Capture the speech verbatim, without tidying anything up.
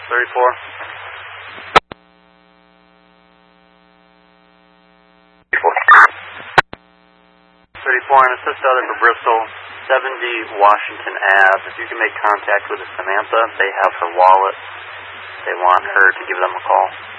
thirty-four. thirty-four, and assist other for Bristol, seventy Washington Avenue. If you can make contact with Samantha, they have her wallet. They want her to give them a call.